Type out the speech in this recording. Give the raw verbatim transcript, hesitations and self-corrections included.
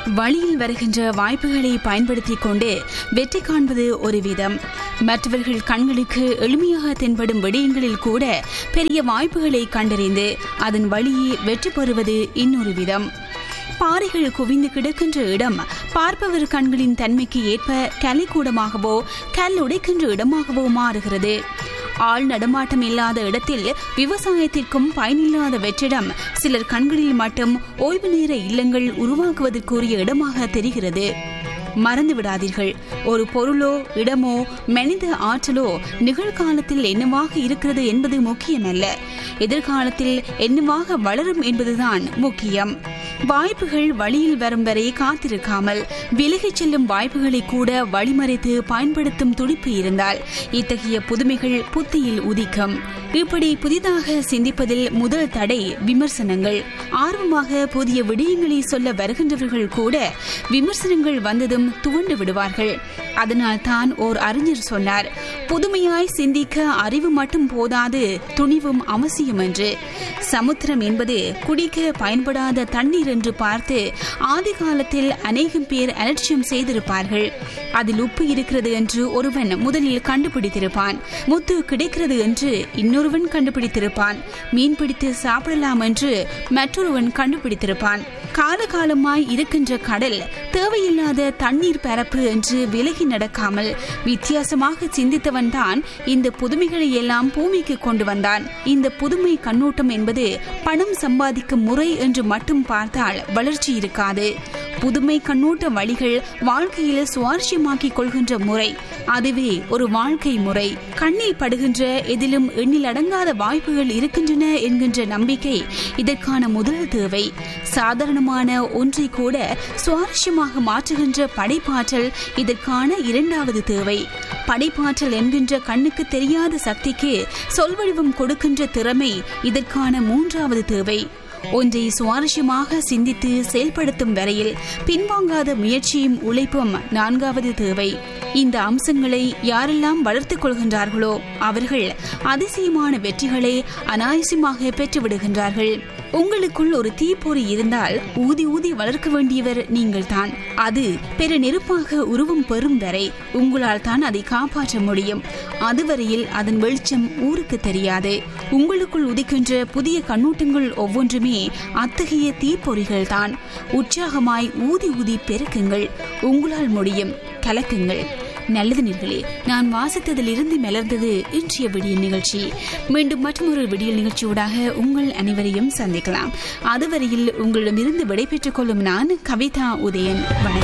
வழியில் வருகின்ற வாய்ப்புகளை பயன்படுத்திக் கொண்டு வெற்றி காண்பது ஒரு விதம். மற்றவர்கள் கண்களுக்கு எளிமையாக தென்படும் விடயங்களில் கூட பெரிய வாய்ப்புகளை கண்டறிந்து அதன் வழியே வெற்றி பெறுவது இன்னொரு விதம். பாறைகள் குவிந்து கிடக்கின்ற இடம் பார்ப்பவர் கண்களின் தன்மைக்கு ஏற்ப கலைக்கூடமாகவோ கல் உடைக்கின்ற இடமாகவோ மாறுகிறது. ஆள் நடமாட்டம் இல்லாத இடத்தில் விவசாயத்திற்கும் பயனில்லாத வெற்றிடம் சிலர் கண்களில் மட்டும் ஓய்வு நேர இல்லங்கள் உருவாக்குவதற்குரிய இடமாக தெரிகிறது. மறந்து விடாதீர்கள், ஒரு பொருளோ இடமோ மனித ஆற்றலோ நிகழ்காலத்தில் என்னவாக இருக்கிறது என்பது முக்கியமல்ல, எதிர்காலத்தில் என்னவாக வளரும் என்பதுதான் முக்கியம். வாய்ப்புகள் வழியில் வரும் வரை காத்திருக்காமல் விலகிச் செல்லும் வாய்ப்புகளை கூட வழிமறைத்து பயன்படுத்தும் துடிப்பு இருந்தால் இத்தகைய புதுமைகள் புத்தியில் உதிக்கும். இப்படி புதிதாக சிந்திப்பதில் முதல் தடை விமர்சனங்கள். ஆர்வமாக புதிய விடயங்களை சொல்ல வருகின்றவர்கள் கூட விமர்சனங்கள் வந்ததும் துவண்டு விடுவார்கள். அதனால் தான் ஓர் அறிஞர் சொன்னார், புதுமையாய் சிந்திக்க அறிவு மட்டும் போதாது, துணிவும் அவசியம் என்று. சமுத்திரம் என்பது குடிக்க பயன்படாத தண்ணீர் என்று பார்த்து ஆதி காலத்தில் அநேகம் பேர் அலட்சியம் செய்திருப்பார்கள். அதில் உப்பு இருக்கிறது என்று ஒருவன் முதலில் கண்டுபிடித்திருப்பான். முத்து கிடைக்கிறது என்று இன்னொருவன் கண்டுபிடித்திருப்பான். மீன் பிடித்து சாப்பிடலாம் என்று மற்றொருவன் கண்டுபிடித்திருப்பான். காலகாலமாய் இருக்கின்ற கடல் தேவையில்லாத தண்ணீர் பரப்பு என்று விலகி நடக்காமல் வித்தியாசமாக சிந்தித்தவன் தான் இந்த புதுமைகளை எல்லாம் பூமிக்கு கொண்டு வந்தான். இந்த புதுமை கண்ணோட்டம் என்பது பணம் சம்பாதிக்கும் முறை என்று மட்டும் பார்த்தால் வளர்ச்சி இருக்காது. புதுமை கண்ணோட்ட வழிகள் வாழ்க்கையில் சுவாரஸ்யமாக்கிக் கொள்கின்ற முறை, அதுவே ஒரு வாழ்க்கை முறை. கண்ணில் படுகின்ற எதிலும் எண்ணில் அடங்காத வாய்ப்புகள் இருக்கின்றன என்கின்ற நம்பிக்கை இதற்கான முதல் தேவை. சாதாரணமான ஒன்றை கூட சுவாரஸ்யமாக மாற்றுகின்ற படைப்பாற்றல் இதற்கான இரண்டாவது தேவை. படைப்பாற்றல் என்கின்ற கண்ணுக்கு தெரியாத சக்திக்கு சொல்வடிவம் கொடுக்கின்ற திறமை இதற்கான மூன்றாவது தேவை. ஒன்றை சுவாரஸ்யமாக சிந்தித்து செயல்படுத்தும் வரையில் பின்வாங்காத முயற்சியும் உழைப்பும் நான்காவது தேவை. இந்த அம்சங்களை யாரெல்லாம் வளர்த்துக் கொள்கின்றார்களோ அவர்கள் அதிசயமான வெற்றிகளை அனாயசமாக பெற்றுவிடுகின்றார்கள். உங்களுக்குள் ஒரு தீப்பொறி இருந்தால் ஊதி ஊதி வளர்க்க வேண்டியவர் நீங்கள் தான். அது பெரு நெருப்பாக உருவம் பெறும் வரை உங்களால் தான் அதை காப்பாற்ற முடியும். அதுவரையில் அதன் வெளிச்சம் ஊருக்கு தெரியாது. உங்களுக்குள் உதிக்கின்ற புதிய கண்ணோட்டங்கள் ஒவ்வொன்றுமே அத்தகைய தீப்பொறிகள் தான். உற்சாகமாய் ஊதி ஊதி பெருக்குங்கள். உங்களால் முடியும், கலக்குங்கள். நல்லது நேயர்களே, நான் வாசித்ததிலிருந்து மலர்ந்தது இன்றைய விடியல் நிகழ்ச்சி. மீண்டும் மற்றொரு விடியல் நிகழ்ச்சியோடாக உங்கள் அனைவரையும் சந்திக்கலாம். அதுவரையில் உங்களிடமிருந்து விடைபெற்றுக் கொள்ளும் நான் கவிதா உதயன். வணக்கம்.